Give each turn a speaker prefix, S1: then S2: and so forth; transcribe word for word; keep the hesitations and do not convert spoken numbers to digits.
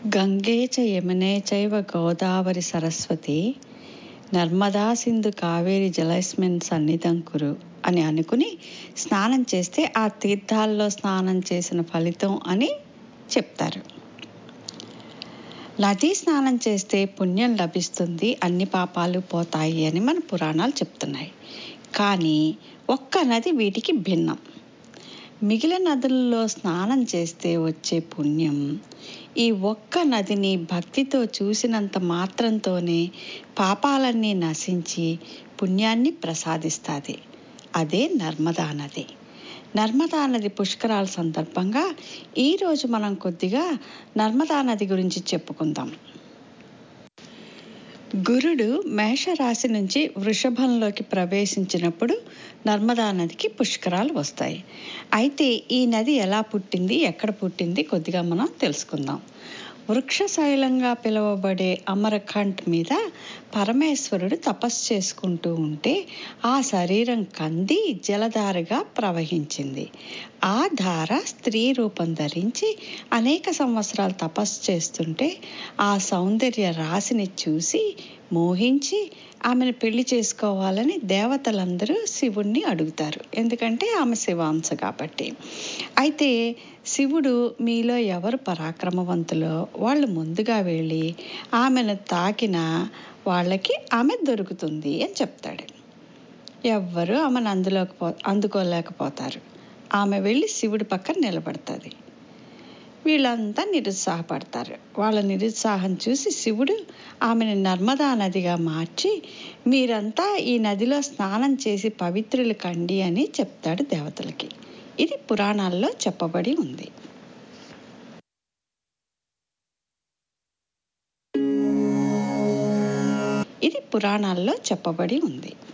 S1: గంగే చ యమునే చైవ గోదావరి సరస్వతి నర్మదా సింధు కావేరి జలస్మిన్ సన్నిధం కురు అని అనుకుని స్నానం చేస్తే ఆ తీర్థాల్లో స్నానం చేసిన ఫలితం అని చెప్తారు. నదీ స్నానం చేస్తే పుణ్యం లభిస్తుంది, అన్ని పాపాలు పోతాయి అని మన పురాణాలు చెప్తున్నాయి. కానీ ఒక్క నది వీటికి భిన్నం. మిగిలిన నదుల్లో స్నానం చేస్తే వచ్చే పుణ్యం ఈ ఒక్క నదిని భక్తితో చూసినంత మాత్రంతోనే పాపాలన్నీ నశించి పుణ్యాన్ని ప్రసాదిస్తుంది. అదే నర్మదా నది. నర్మదా నది పుష్కరాల సందర్భంగా ఈరోజు మనం కొద్దిగా నర్మదా నది గురించి చెప్పుకుందాం. గురుడు మేషరాశి నుంచి వృషభంలోకి ప్రవేశించినప్పుడు నర్మదా నదికి పుష్కరాలు వస్తాయి. అయితే ఈ నది ఎలా పుట్టింది, ఎక్కడ పుట్టింది కొద్దిగా మనం తెలుసుకుందాం. వృక్షశైలంగా పిలువబడే అమరకంఠ్ మీద పరమేశ్వరుడు తపస్సు చేసుకుంటూ ఉంటే ఆ శరీరం కంది జలధారగా ప్రవహించింది. ఆ ధార స్త్రీ రూపం ధరించి అనేక సంవత్సరాలు తపస్సు చేస్తుంటే ఆ సౌందర్య రాశిని చూసి మోహించి ఆమెను పెళ్లి చేసుకోవాలని దేవతలందరూ శివుణ్ణి అడుగుతారు. ఎందుకంటే ఆమె శివాంశ కాబట్టి. అయితే శివుడు మీలో ఎవరు పరాక్రమవంతులో వాళ్ళు ముందుగా వెళ్ళి ఆమెను తాకిన వాళ్ళకి ఆమె దొరుకుతుంది అని చెప్తాడు. ఎవ్వరూ ఆమెను అందులోకి పో అందుకోలేకపోతారు. ఆమె వెళ్ళి శివుడి పక్కన నిలబడుతుంది. వీళ్ళంతా నిరుత్సాహపడతారు. వాళ్ళ నిరుత్సాహం చూసి శివుడు ఆమెను నర్మదా నదిగా మార్చి మీరంతా ఈ నదిలో స్నానం చేసి పవిత్రులు కండి అని చెప్తాడు దేవతలకి. ఇది పురాణాల్లో చెప్పబడి ఉంది. ఇది పురాణాల్లో చెప్పబడి ఉంది